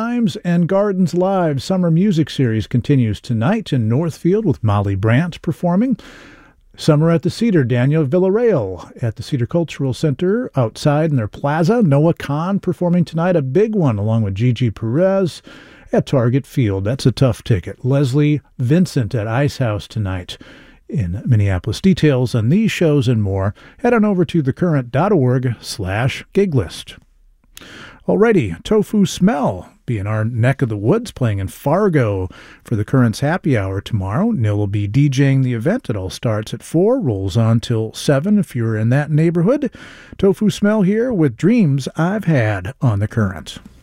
Rhymes and Gardens Live Summer Music Series continues tonight in Northfield with Molly Brandt performing. Summer at the Cedar, Daniel Villarreal at the Cedar Cultural Center outside in their plaza. Noah Kahn performing tonight, a big one, along with Gigi Perez at Target Field. That's a tough ticket. Leslie Vincent at Ice House tonight in Minneapolis. Details on these shows and more, head on over to thecurrent.org/gig list. Alrighty, Tofu Smell be in our neck of the woods, playing in Fargo for the Current's Happy Hour tomorrow. Neil will be DJing the event. It all starts at 4, rolls on till 7 if you're in that neighborhood. Tofu Smell here with Dreams I've Had on the Current.